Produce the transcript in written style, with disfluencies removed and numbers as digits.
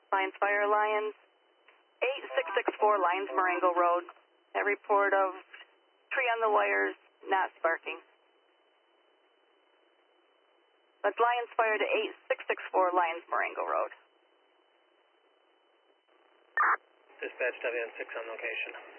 Lions Fire, Lions 8664 Lions Marengo Road. A report of tree on the wires not sparking. That's Lions Fire to 8664 Lions Marengo Road. Dispatch WN6 on location.